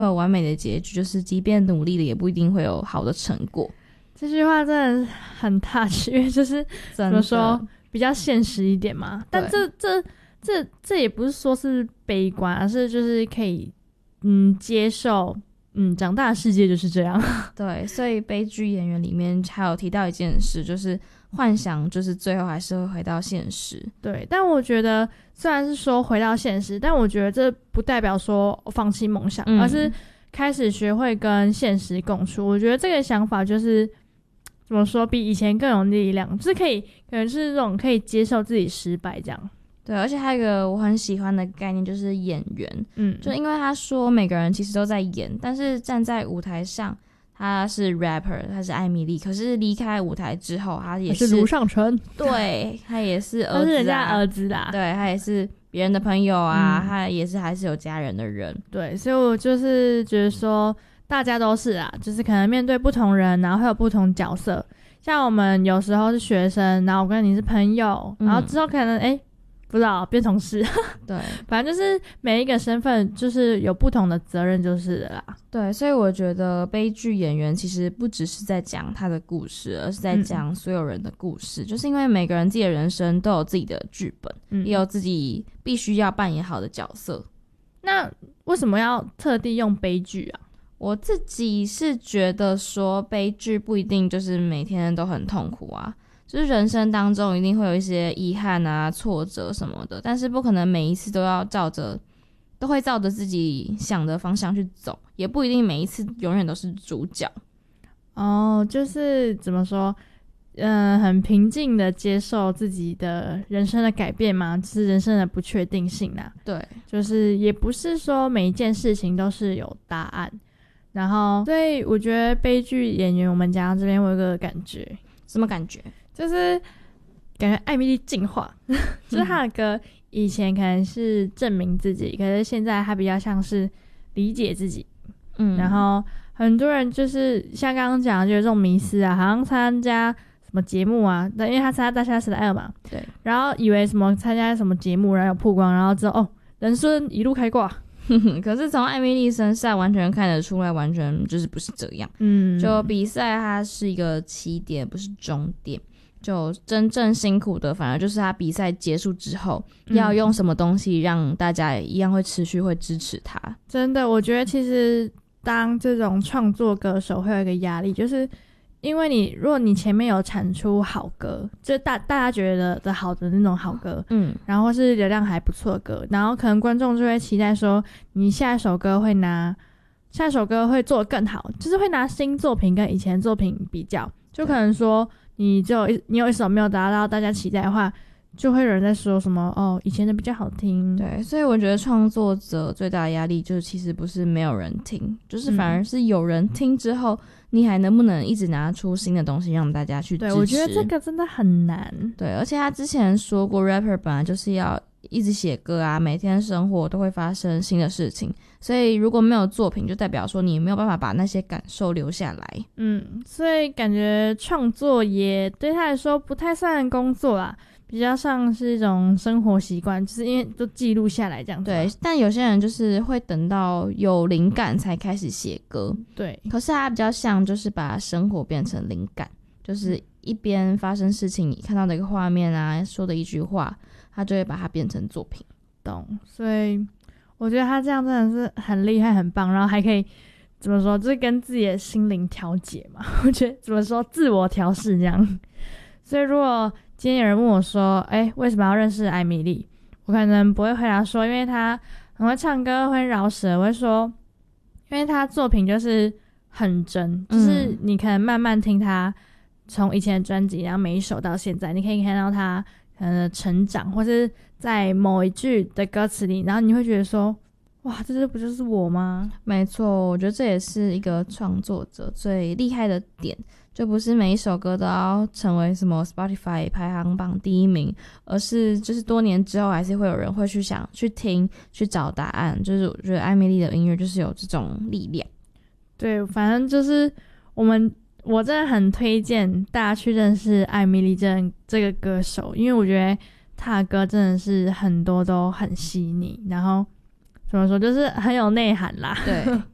有完美的结局，就是即便努力了也不一定会有好的成果。 这句话真的很 touch， 因为就是怎么说比较现实一点嘛。但这也不是说是悲观，而是就是可以接受长大的世界就是这样。 对，所以悲剧演员里面还有提到一件事，就是幻想就是最后还是会回到现实。 对，但我觉得虽然是说回到现实，但我觉得这不代表说放弃梦想，而是开始学会跟现实共处。我觉得这个想法就是怎么说，比以前更有力量，就是可能是这种可以接受自己失败这样。 对，而且还有一个我很喜欢的概念就是演员，就因为他说每个人其实都在演，但是站在舞台上他是 rapper， 他是艾米丽，可是离开舞台之后他也是卢尚纯， 对，他也是儿子， 他是人家儿子啦， 对，他也是别人的朋友啊，他也是还是有家人的人。 对，所以我就是觉得说大家都是啊，就是可能面对不同人，然后会有不同角色，像我们有时候是学生，然后我跟你是朋友，然后之后可能不知道变同事。 对， 反正就是每一个身份就是有不同的责任就是了啦。 对，所以我觉得悲剧演员其实不只是在讲他的故事，而是在讲所有人的故事，就是因为每个人自己的人生都有自己的剧本，也有自己必须要扮演好的角色。 那为什么要特地用悲剧啊？ 我自己是觉得说悲剧不一定就是每天都很痛苦啊，就是人生当中一定会有一些遗憾啊、挫折什么的，但是不可能每一次都会照着自己想的方向去走，也不一定每一次永远都是主角。 就是怎么说，很平静的接受自己的人生的改变嘛，就是人生的不确定性啦。 对， 就是也不是说每一件事情都是有答案。然后，所以我觉得悲剧演员我们家这边我有个感觉。 什么感觉？ 就是感觉艾米丽进化，就是她的歌以前可能是证明自己，可是现在她比较像是理解自己。然后很多人就是像刚刚讲的，就是这种迷思啊，好像参加什么节目啊，因为他参加大虾时的爱嘛， 对， 然后以为什么参加什么节目，然后有曝光，然后之后人生一路开挂。 可是从艾米丽身上完全看得出来，完全就是不是这样。就比赛它是一个起点，不是终点。就真正辛苦的反而就是他比赛结束之后要用什么东西让大家一样会持续会支持他。 真的，我觉得其实当这种创作歌手会有一个压力，就是因为如果你前面有产出好歌，就大家觉得的好的那种好歌，然后是流量还不错的歌，然后可能观众就会期待说你下一首歌会做得更好，就是会拿新作品跟以前作品比较，就可能说你有一首没有达到大家期待的话，就会有人在说什么以前的比较好听。 对，所以我觉得创作者最大的压力就是其实不是没有人听，就是反而是有人听之后你还能不能一直拿出新的东西让大家去支持。 对，我觉得这个真的很难。 对，而且他之前说过 rapper 本来就是要一直写歌啊，每天生活都会发生新的事情，所以如果没有作品就代表说你没有办法把那些感受留下来。 所以感觉创作也对他来说不太算工作啦，比较像是一种生活习惯，就是因为都记录下来这样子。 对，但有些人就是会等到有灵感才开始写歌。 对， 可是他比较像就是把生活变成灵感，就是一边发生事情，你看到的一个画面啊，说的一句话，他就会把它变成作品。 懂。所以我觉得他这样真的是很厉害很棒，然后还可以怎么说，就是跟自己的心灵调节嘛。我觉得怎么说，自我调试这样。所以如果今天有人问我说为什么要认识艾米丽，我可能不会回答说因为她很会唱歌会饶舌，我会说因为她作品就是很真，就是你可能慢慢听她从以前的专辑，然后每一首到现在，你可以看到她可能的成长，或是在某一句的歌词里，然后你会觉得说哇，这不就是我吗？ 没错，我觉得这也是一个创作者最厉害的点，就不是每一首歌都要成为什么 Spotify 排行榜第一名，而是就是多年之后还是会有人会去想去听去找答案。就是我觉得艾米丽的音乐就是有这种力量。 对，反正就是我真的很推荐大家去认识艾米丽这个歌手，因为我觉得她的歌真的是很多都很细腻，然后怎么说就是很有内涵啦。 对，